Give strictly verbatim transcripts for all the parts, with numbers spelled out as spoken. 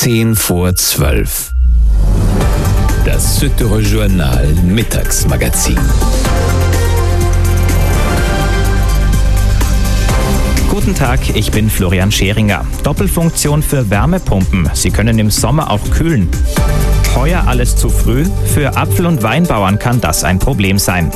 Zehn vor zwölf. Das Südtiroler Journal Mittagsmagazin. Guten Tag, ich bin Florian Scheringer. Doppelfunktion für Wärmepumpen. Sie können im Sommer auch kühlen. Heuer alles zu früh? Für Apfel- und Weinbauern kann das ein Problem sein.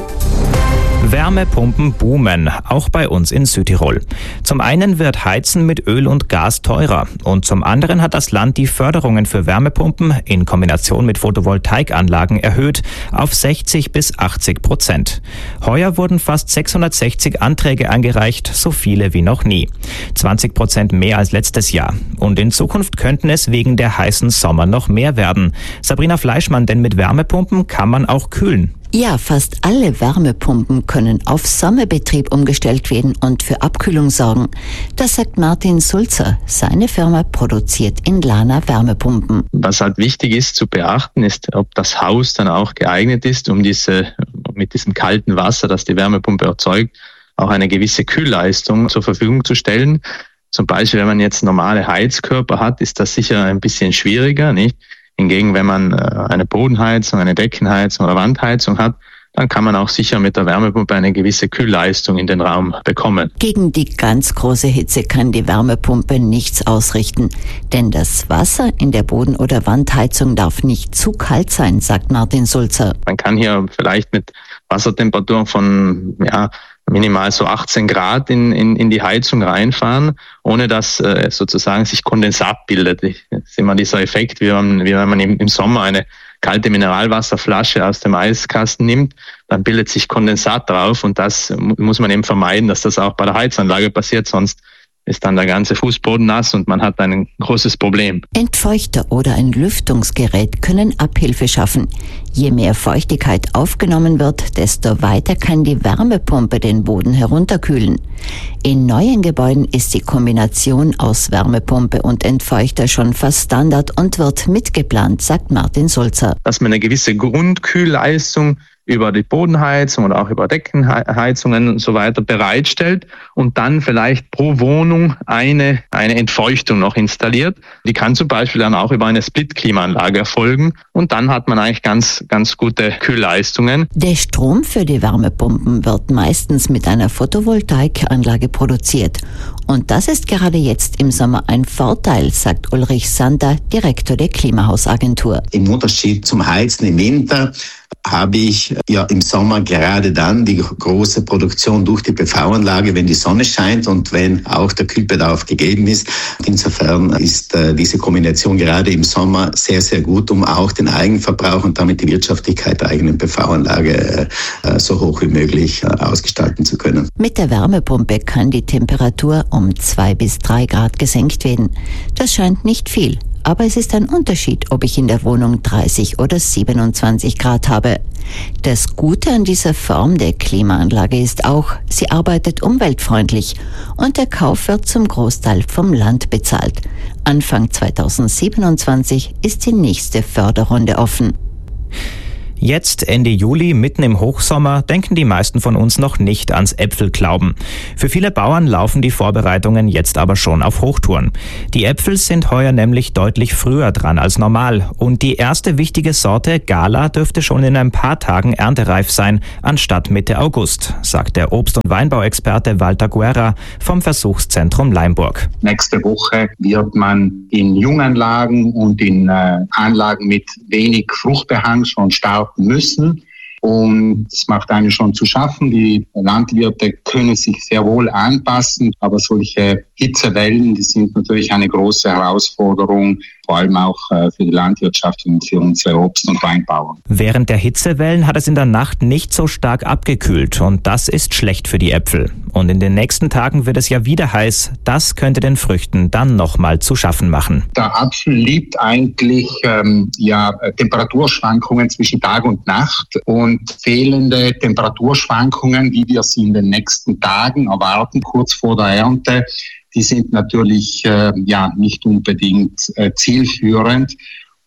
Wärmepumpen boomen, auch bei uns in Südtirol. Zum einen wird Heizen mit Öl und Gas teurer und zum anderen hat das Land die Förderungen für Wärmepumpen in Kombination mit Photovoltaikanlagen erhöht auf sechzig bis achtzig Prozent. Heuer wurden fast sechshundertsechzig Anträge eingereicht, so viele wie noch nie. zwanzig Prozent mehr als letztes Jahr. Und in Zukunft könnten es wegen der heißen Sommer noch mehr werden. Sabrina Fleischmann, denn mit Wärmepumpen kann man auch kühlen. Ja, fast alle Wärmepumpen können auf Sommerbetrieb umgestellt werden und für Abkühlung sorgen. Das sagt Martin Sulzer. Seine Firma produziert in Lana Wärmepumpen. Was halt wichtig ist zu beachten, ist, ob das Haus dann auch geeignet ist, um diese mit diesem kalten Wasser, das die Wärmepumpe erzeugt, auch eine gewisse Kühlleistung zur Verfügung zu stellen. Zum Beispiel, wenn man jetzt normale Heizkörper hat, ist das sicher ein bisschen schwieriger, nicht? Hingegen, wenn man eine Bodenheizung, eine Deckenheizung oder Wandheizung hat, dann kann man auch sicher mit der Wärmepumpe eine gewisse Kühlleistung in den Raum bekommen. Gegen die ganz große Hitze kann die Wärmepumpe nichts ausrichten. Denn das Wasser in der Boden- oder Wandheizung darf nicht zu kalt sein, sagt Martin Sulzer. Man kann hier vielleicht mit Wassertemperaturen von ja, minimal so achtzehn Grad in, in, in die Heizung reinfahren, ohne dass äh, sozusagen sich Kondensat bildet. Das ist immer dieser Effekt, wie man, wie wenn man im, im Sommer eine kalte Mineralwasserflasche aus dem Eiskasten nimmt, dann bildet sich Kondensat drauf und das muss man eben vermeiden, dass das auch bei der Heizanlage passiert, sonst ist dann der ganze Fußboden nass und man hat ein großes Problem. Entfeuchter oder ein Lüftungsgerät können Abhilfe schaffen. Je mehr Feuchtigkeit aufgenommen wird, desto weiter kann die Wärmepumpe den Boden herunterkühlen. In neuen Gebäuden ist die Kombination aus Wärmepumpe und Entfeuchter schon fast Standard und wird mitgeplant, sagt Martin Sulzer. Dass man eine gewisse Grundkühlleistung über die Bodenheizung oder auch über Deckenheizungen und so weiter bereitstellt und dann vielleicht pro Wohnung eine, eine Entfeuchtung noch installiert. Die kann zum Beispiel dann auch über eine Split-Klimaanlage erfolgen und dann hat man eigentlich ganz, ganz gute Kühlleistungen. Der Strom für die Wärmepumpen wird meistens mit einer Photovoltaikanlage produziert. Und das ist gerade jetzt im Sommer ein Vorteil, sagt Ulrich Sander, Direktor der Klimahausagentur. Im Unterschied zum Heizen im Winter habe ich ja im Sommer gerade dann die große Produktion durch die P V-Anlage, wenn die Sonne scheint und wenn auch der Kühlbedarf gegeben ist. Insofern ist äh, diese Kombination gerade im Sommer sehr, sehr gut, um auch den Eigenverbrauch und damit die Wirtschaftlichkeit der eigenen P V-Anlage äh, so hoch wie möglich äh, ausgestalten zu können. Mit der Wärmepumpe kann die Temperatur um zwei bis drei Grad gesenkt werden. Das scheint nicht viel. Aber es ist ein Unterschied, ob ich in der Wohnung dreißig oder siebenundzwanzig Grad habe. Das Gute an dieser Form der Klimaanlage ist auch, sie arbeitet umweltfreundlich und der Kauf wird zum Großteil vom Land bezahlt. Anfang zweitausendsiebenundzwanzig ist die nächste Förderrunde offen. Jetzt, Ende Juli, mitten im Hochsommer, denken die meisten von uns noch nicht ans Äpfelklauben. Für viele Bauern laufen die Vorbereitungen jetzt aber schon auf Hochtouren. Die Äpfel sind heuer nämlich deutlich früher dran als normal. Und die erste wichtige Sorte, Gala, dürfte schon in ein paar Tagen erntereif sein, anstatt Mitte August, sagt der Obst- und Weinbauexperte Walter Guerra vom Versuchszentrum Leimburg. Nächste Woche wird man in Junganlagen und in äh, Anlagen mit wenig Fruchtbehang schon starten müssen. Und es macht einen schon zu schaffen. Die Landwirte können sich sehr wohl anpassen, aber solche Hitzewellen, die sind natürlich eine große Herausforderung, vor allem auch für die Landwirtschaft und für unsere Obst- und Weinbauern. Während der Hitzewellen hat es in der Nacht nicht so stark abgekühlt und das ist schlecht für die Äpfel. Und in den nächsten Tagen wird es ja wieder heiß. Das könnte den Früchten dann nochmal zu schaffen machen. Der Apfel liebt eigentlich ähm, ja, Temperaturschwankungen zwischen Tag und Nacht und fehlende Temperaturschwankungen, wie wir sie in den nächsten Tagen erwarten, kurz vor der Ernte. Die sind natürlich äh, ja nicht unbedingt äh, zielführend.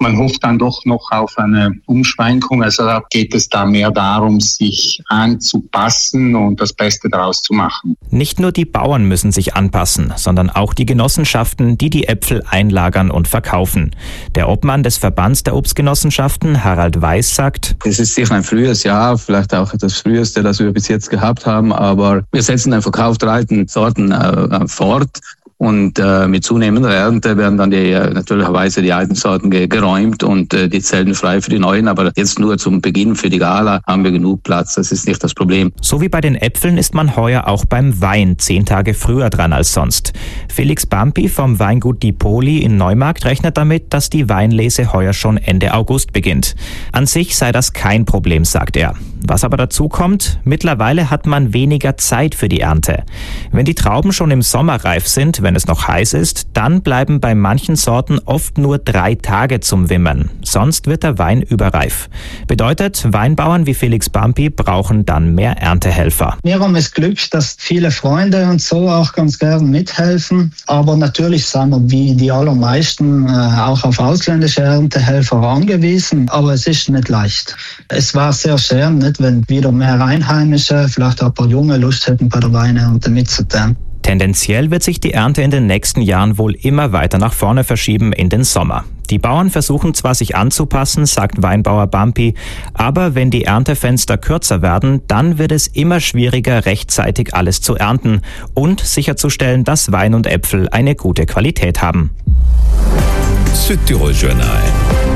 man hofft dann doch noch auf eine Umschwenkung. Also da geht es da mehr darum, sich anzupassen und das Beste daraus zu machen. Nicht nur die Bauern müssen sich anpassen, sondern auch die Genossenschaften, die die Äpfel einlagern und verkaufen. Der Obmann des Verbands der Obstgenossenschaften, Harald Weiß, sagt: Es ist sicher ein frühes Jahr, vielleicht auch das früheste, das wir bis jetzt gehabt haben, aber wir setzen den Verkauf der alten Sorten äh, fort. Und äh, mit zunehmender Ernte werden dann die, äh, natürlicherweise die alten Sorten ge- geräumt und äh, die Zellen frei für die neuen. Aber jetzt nur zum Beginn für die Gala haben wir genug Platz. Das ist nicht das Problem. So wie bei den Äpfeln ist man heuer auch beim Wein zehn Tage früher dran als sonst. Felix Bampi vom Weingut Die Poli in Neumarkt rechnet damit, dass die Weinlese heuer schon Ende August beginnt. An sich sei das kein Problem, sagt er. Was aber dazu kommt, mittlerweile hat man weniger Zeit für die Ernte. Wenn die Trauben schon im Sommer reif sind, wenn es noch heiß ist, dann bleiben bei manchen Sorten oft nur drei Tage zum Wimmern. Sonst wird der Wein überreif. Bedeutet, Weinbauern wie Felix Bampi brauchen dann mehr Erntehelfer. Wir haben das Glück, dass viele Freunde und so auch ganz gerne mithelfen. Aber natürlich sind wir wie die allermeisten auch auf ausländische Erntehelfer angewiesen. Aber es ist nicht leicht. Es war sehr schön, nicht, wenn wieder mehr Einheimische, vielleicht auch ein paar Junge Lust hätten, bei der Weinernte mitzutun. Tendenziell wird sich die Ernte in den nächsten Jahren wohl immer weiter nach vorne verschieben in den Sommer. Die Bauern versuchen zwar, sich anzupassen, sagt Weinbauer Bampi, aber wenn die Erntefenster kürzer werden, dann wird es immer schwieriger, rechtzeitig alles zu ernten und sicherzustellen, dass Wein und Äpfel eine gute Qualität haben. Südtirol Journal.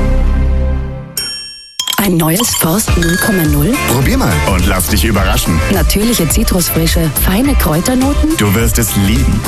Ein neues Forst null Komma null? Probier mal und lass dich überraschen. Natürliche Zitrusfrische, feine Kräuternoten? Du wirst es lieben.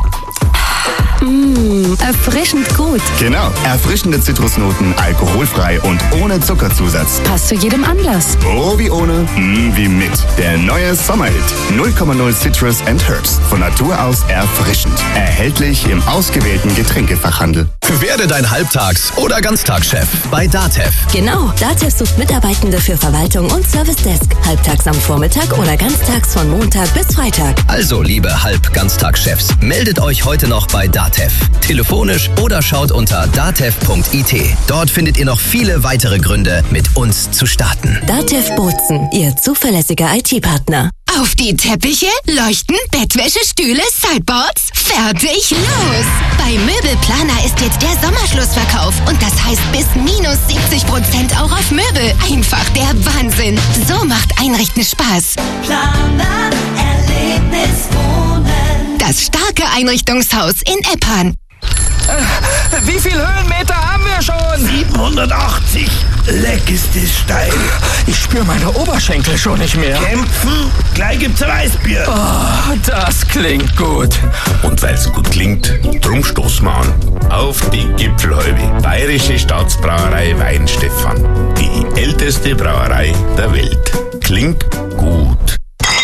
Mmh, erfrischend gut. Genau, erfrischende Zitrusnoten, alkoholfrei und ohne Zuckerzusatz. Passt zu jedem Anlass. Oh wie ohne, mm, wie mit. Der neue Sommerhit null Komma null Citrus and Herbs. Von Natur aus erfrischend. Erhältlich im ausgewählten Getränkefachhandel. Werde dein Halbtags- oder Ganztagschef bei DATEV. Genau, DATEV sucht Mitarbeitende für Verwaltung und Service Desk. Halbtags am Vormittag oder ganztags von Montag bis Freitag. Also, liebe Halb-Ganztagschefs, meldet euch heute noch bei DATEV. Telefonisch oder schaut unter datev punkt it. Dort findet ihr noch viele weitere Gründe, mit uns zu starten. DATEV Bozen, Ihr zuverlässiger I T-Partner. Auf die Teppiche, Leuchten, Bettwäsche, Stühle, Sideboards. Fertig, los! Bei Möbelplaner ist jetzt der Sommerschlussverkauf und das heißt bis minus siebzig Prozent auch auf Möbel. Einfach der Wahnsinn. So macht Einrichten Spaß. Planer Erlebnis Wohnen. Das starke Einrichtungshaus in Eppan. Wie viel Höhenmeter haben wir schon? siebenhundertachtzig. Leck ist es steil. Ich spüre meine Oberschenkel schon nicht mehr. Kämpfen? Gleich gibt's Weißbier. Oh, das klingt gut. Und weil's gut klingt, drum stoßen wir an. Auf die Gipfelhäube. Bayerische Staatsbrauerei Weinstefan. Die älteste Brauerei der Welt. Klingt gut.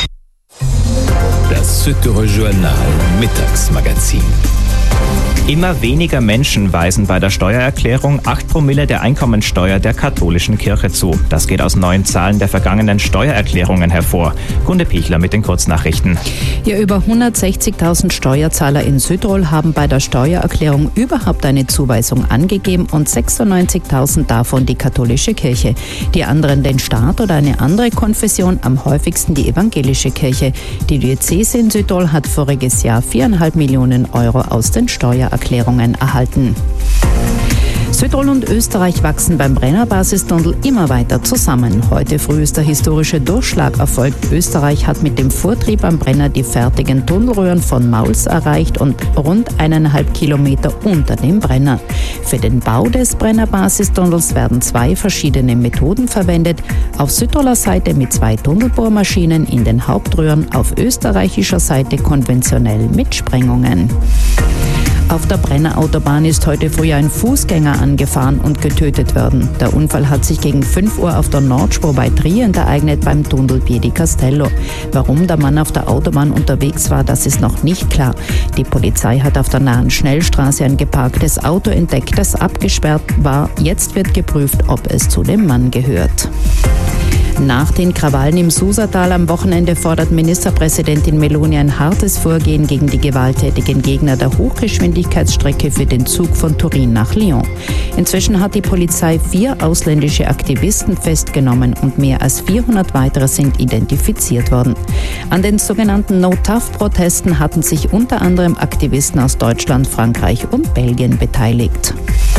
Das Südtirol Journal Mittagsmagazin. Immer weniger Menschen weisen bei der Steuererklärung acht Promille der Einkommensteuer der katholischen Kirche zu. Das geht aus neuen Zahlen der vergangenen Steuererklärungen hervor. Gunde Pichler mit den Kurznachrichten. Ja, über hundertsechzigtausend Steuerzahler in Südtirol haben bei der Steuererklärung überhaupt eine Zuweisung angegeben und sechsundneunzigtausend davon die katholische Kirche. Die anderen den Staat oder eine andere Konfession, am häufigsten die evangelische Kirche. Die Diözese in Südtirol hat voriges Jahr viereinhalb Millionen Euro aus den Steuererklärungen erhalten. Südtirol und Österreich wachsen beim Brenner-Basistunnel immer weiter zusammen. Heute früh ist der historische Durchschlag erfolgt. Österreich hat mit dem Vortrieb am Brenner die fertigen Tunnelröhren von Mauls erreicht und rund eineinhalb Kilometer unter dem Brenner. Für den Bau des Brenner-Basistunnels werden zwei verschiedene Methoden verwendet. Auf Südtiroler Seite mit zwei Tunnelbohrmaschinen in den Hauptröhren, auf österreichischer Seite konventionell mit Sprengungen. Auf der Brennerautobahn ist heute früh ein Fußgänger angefahren und getötet worden. Der Unfall hat sich gegen fünf Uhr auf der Nordspur bei Trient ereignet beim Tunnel Piedi Castello. Warum der Mann auf der Autobahn unterwegs war, das ist noch nicht klar. Die Polizei hat auf der nahen Schnellstraße ein geparktes Auto entdeckt, das abgesperrt war. Jetzt wird geprüft, ob es zu dem Mann gehört. Nach den Krawallen im Susatal am Wochenende fordert Ministerpräsidentin Meloni ein hartes Vorgehen gegen die gewalttätigen Gegner der Hochgeschwindigkeitsstrecke für den Zug von Turin nach Lyon. Inzwischen hat die Polizei vier ausländische Aktivisten festgenommen und mehr als vierhundert weitere sind identifiziert worden. An den sogenannten No-Tough-Protesten hatten sich unter anderem Aktivisten aus Deutschland, Frankreich und Belgien beteiligt.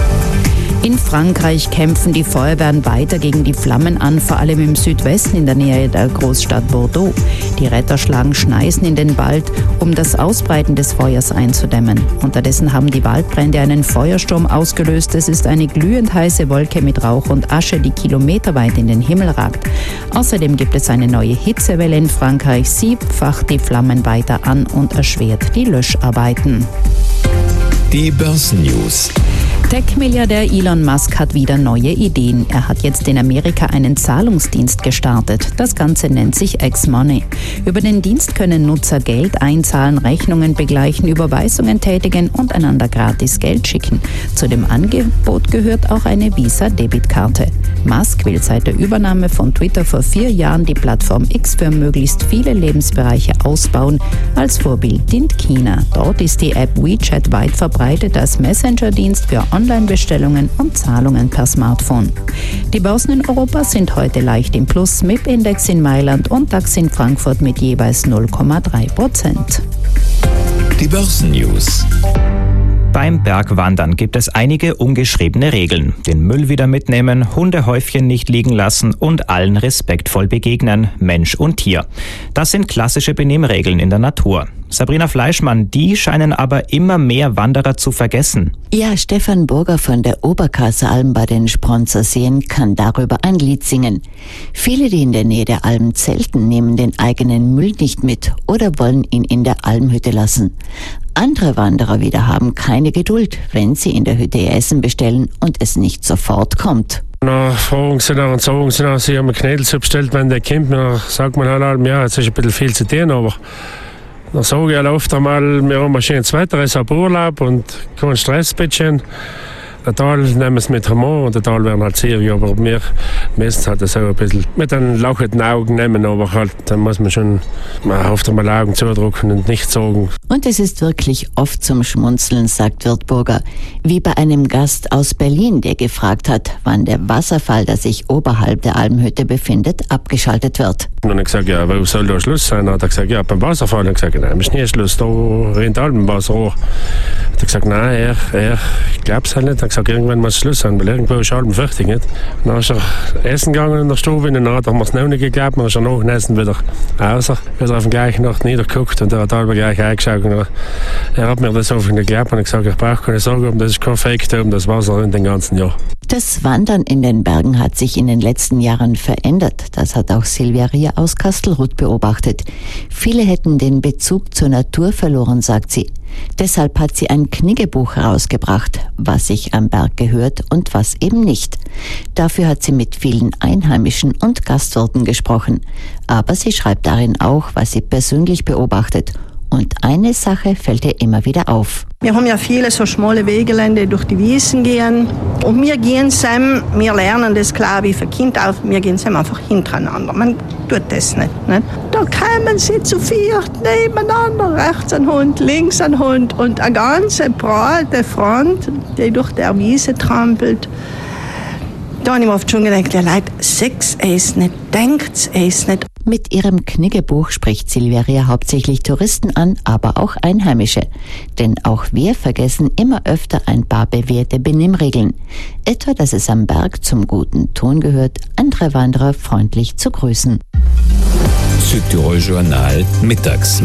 In Frankreich kämpfen die Feuerwehren weiter gegen die Flammen an, vor allem im Südwesten in der Nähe der Großstadt Bordeaux. Die Retter schlagen Schneisen in den Wald, um das Ausbreiten des Feuers einzudämmen. Unterdessen haben die Waldbrände einen Feuersturm ausgelöst. Es ist eine glühend heiße Wolke mit Rauch und Asche, die kilometerweit in den Himmel ragt. Außerdem gibt es eine neue Hitzewelle in Frankreich. Sie facht die Flammen weiter an und erschwert die Löscharbeiten. Die Börsennews. Tech-Milliardär Elon Musk hat wieder neue Ideen. Er hat jetzt in Amerika einen Zahlungsdienst gestartet. Das Ganze nennt sich X-Money. Über den Dienst können Nutzer Geld einzahlen, Rechnungen begleichen, Überweisungen tätigen und einander gratis Geld schicken. Zu dem Angebot gehört auch eine Visa-Debitkarte. Musk will seit der Übernahme von Twitter vor vier Jahren die Plattform X für möglichst viele Lebensbereiche ausbauen. Als Vorbild dient China. Dort ist die App WeChat weit verbreitet als Messenger-Dienst für Online-Bestellungen und Zahlungen per Smartphone. Die Börsen in Europa sind heute leicht im Plus, M I P-Index in Mailand und DAX in Frankfurt mit jeweils null Komma drei Prozent. Die Börsennews. Beim Bergwandern gibt es einige ungeschriebene Regeln. Den Müll wieder mitnehmen, Hundehäufchen nicht liegen lassen und allen respektvoll begegnen, Mensch und Tier. Das sind klassische Benimmregeln in der Natur. Sabrina Fleischmann, die scheinen aber immer mehr Wanderer zu vergessen. Ja, Stefan Burger von der Oberkasser Alm bei den Spronzer Seen kann darüber ein Lied singen. Viele, die in der Nähe der Alm zelten, nehmen den eigenen Müll nicht mit oder wollen ihn in der Almhütte lassen. Andere Wanderer wieder haben keine Geduld, wenn sie in der Hütte ihr Essen bestellen und es nicht sofort kommt. Dann fragen sie nach und sagen sie nach, sie haben einen Knädel bestellt, wenn der kommt. Dann sagt man halt, ja, jetzt ist ein bisschen viel zu tun, aber dann sage ich halt oft einmal, wir haben ein schönes Wetter, es ist ein Urlaub und kein Stress, bitte. Der Teil nehmen es mit Humor und der Teil werden halt seriös, aber wir müssen halt das auch ein bisschen mit den lachenden Augen nehmen, aber halt, dann muss man schon mal oft einmal Augen zudrücken und nicht sagen. Und es ist wirklich oft zum Schmunzeln, sagt Wirtburger, wie bei einem Gast aus Berlin, der gefragt hat, wann der Wasserfall, der sich oberhalb der Almhütte befindet, abgeschaltet wird. Und dann habe ich gesagt, ja, wo soll da Schluss sein? Dann hat er gesagt, ja, beim Wasserfall. Dann habe ich gesagt, nein, ist nie Schluss, da rennt Alpenwasser hoch. Dann hat er gesagt, nein, er, er, ich glaube es halt nicht. Dann gesagt, irgendwann muss Schluss sein, weil irgendwo ist Alpen fertig. Nicht? Dann ist er essen gegangen in der Stube, und dann hat er es noch nicht geglaubt, dann ist er nach dem Essen wieder raus, wieder auf den gleichen Nacht niedergeguckt und er hat halb gleich eingeschaut. Und er, er hat mir das einfach nicht geglaubt und ich gesagt, ich brauche keine Sorge, das ist kein Fake, das Wasser in den ganzen Jahr. Das Wandern in den Bergen hat sich in den letzten Jahren verändert. Das hat auch Silvia Rier aus Kastelruth beobachtet. Viele hätten den Bezug zur Natur verloren, sagt sie. Deshalb hat sie ein Kniggebuch herausgebracht, was sich am Berg gehört und was eben nicht. Dafür hat sie mit vielen Einheimischen und Gastwirten gesprochen. Aber sie schreibt darin auch, was sie persönlich beobachtet. Und eine Sache fällt ihr immer wieder auf. Wir haben ja viele so schmale Wegelände durch die Wiesen gehen. Und wir gehen zusammen, wir lernen das klar wie für Kinder auf, wir gehen zusammen einfach hintereinander. Man tut das nicht, nicht. Da kommen sie zu viert nebeneinander, rechts ein Hund, links ein Hund und eine ganze breite Front, die durch der Wiese trampelt. Da habe ich mir oft schon gedacht, ja Leute, seht es nicht, denkt es nicht. Mit ihrem Kniggebuch spricht Silvia Rier hauptsächlich Touristen an, aber auch Einheimische. Denn auch wir vergessen immer öfter ein paar bewährte Benimmregeln. Etwa, dass es am Berg zum guten Ton gehört, andere Wanderer freundlich zu grüßen. Südtirol Journal mittags.